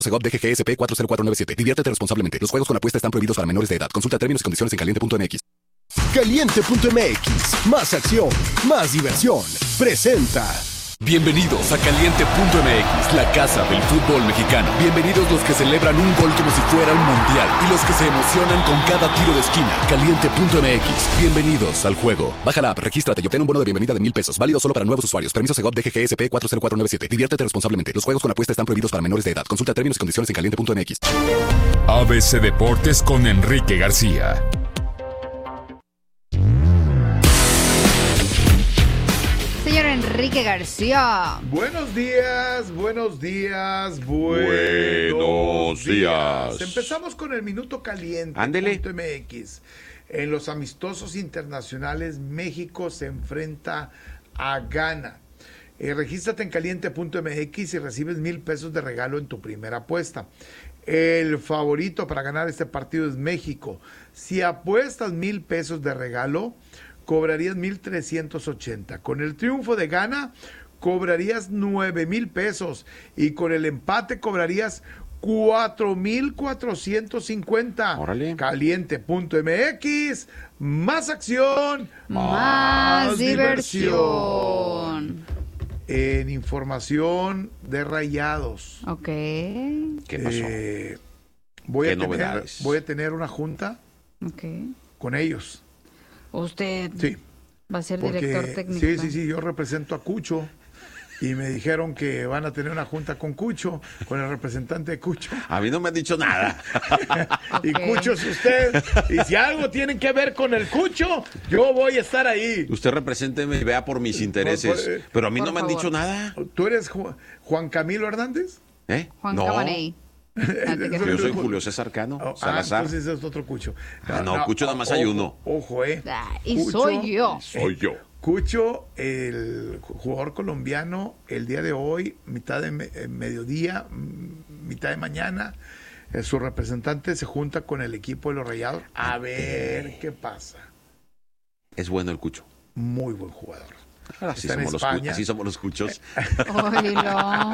Segov DGGSP 40497. Diviértete responsablemente. Los juegos con apuesta están prohibidos para menores de edad. Consulta términos y condiciones en caliente.mx. Caliente.mx. Más acción, más diversión. Presenta. Bienvenidos a Caliente.mx, la casa del fútbol mexicano. Bienvenidos los que celebran un gol como si fuera un mundial y los que se emocionan con cada tiro de esquina. Caliente.mx. Bienvenidos al juego. Baja la app, regístrate y obtén un bono de bienvenida de $1,000. Válido solo para nuevos usuarios. Permiso Segov DGGSP 40497. Diviértete responsablemente. Los juegos con apuesta están prohibidos para menores de edad. Consulta términos y condiciones en Caliente.mx. ABC Deportes con Enrique García. Señor Enrique García. Buenos días, buenos días, buenos días. Empezamos con el Minuto Caliente. Ándele. .mx. En los amistosos internacionales, México se enfrenta a Ghana. Regístrate en Caliente.mx y recibes $1,000 de regalo en tu primera apuesta. El favorito para ganar este partido es México. Si apuestas $1,000 de regalo, cobrarías 1,380. Con el triunfo de Ghana, cobrarías 9,000 pesos. Y con el empate, cobrarías 4,450. Órale. Caliente.mx. Más acción, más diversión. En información de Rayados. Ok. ¿Qué pasó? Voy ¿Qué a novedades? tener una junta Ok. con ellos. Usted Sí. va a ser Porque, director técnico. sí, yo represento a Cucho y me dijeron que van a tener una junta con Cucho, con el representante de Cucho. A mí no me han dicho nada. Y Cucho es usted. Y si algo tienen que ver con el Cucho, yo voy a estar ahí. Usted represénteme y vea por mis intereses. Pero a mí por no me han favor. dicho nada. ¿Tú eres Juan Camilo Hernández? Juan No. Cabaney. Yo soy Julio César Cano Salazar. Entonces es otro Cucho. Cucho nada más hay uno. Ojo, Y Cucho, soy yo. Soy yo. Cucho, el jugador colombiano, el día de hoy, mitad de mediodía, mitad de mañana, su representante se junta con el equipo de los Rayados a ver qué pasa. Es bueno el Cucho. Muy buen jugador. Así Está en somos, España. así somos los Cuchos. Oílo.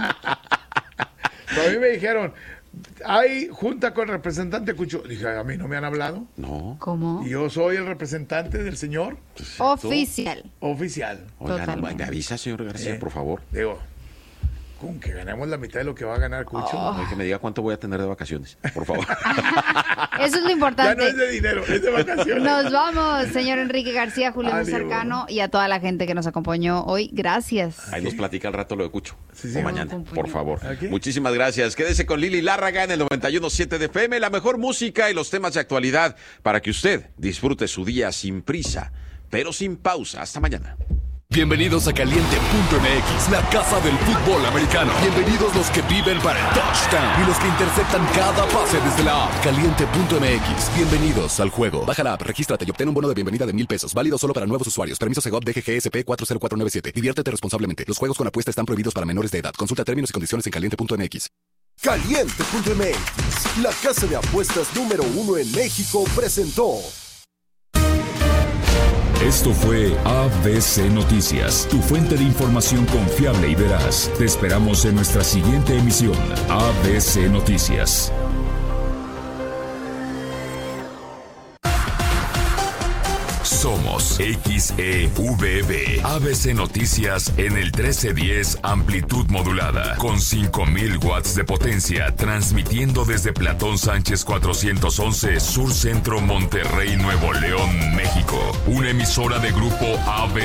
Pero a mí me dijeron, hay junta con el representante Cucho. Dije, a mí no me han hablado. No. ¿Cómo? Y yo soy el representante del señor Oficial. oficial. Oiga, Totalmente. me avisa, señor García, por favor. Digo, con que ganemos la mitad de lo que va a ganar Cucho. Que me diga cuánto voy a tener de vacaciones, por favor. Eso es lo Ya importante. no es de dinero, es de vacaciones. Nos vamos, señor Enrique García, Julio Ánimo. César Cano y a toda la gente que nos acompañó hoy. Gracias. Ahí nos platica al rato lo de Cucho. Sí, o sí, mañana, vamos. por favor. Aquí. Muchísimas gracias. Quédese con Lili Lárraga en el 91.7 de FM, la mejor música y los temas de actualidad para que usted disfrute su día sin prisa, pero sin pausa. Hasta mañana. Bienvenidos a Caliente.mx, la casa del fútbol americano. Bienvenidos los que viven para el touchdown y los que interceptan cada pase desde la app. Caliente.mx. Bienvenidos al juego. Baja la app, regístrate y obtén un bono de bienvenida de $1,000. Válido solo para nuevos usuarios. Permiso Segov DGGSP 40497. Diviértete responsablemente. Los juegos con apuesta están prohibidos para menores de edad. Consulta términos y condiciones en Caliente.mx. Caliente.mx. La casa de apuestas número 1 en México presentó. Esto fue ABC Noticias, tu fuente de información confiable y veraz. Te esperamos en nuestra siguiente emisión, ABC Noticias. Somos XEVB, ABC Noticias en el 1310 amplitud modulada, con 5,000 watts de potencia, transmitiendo desde Platón Sánchez 411, Sur Centro, Monterrey, Nuevo León, México. Una emisora de grupo ABC.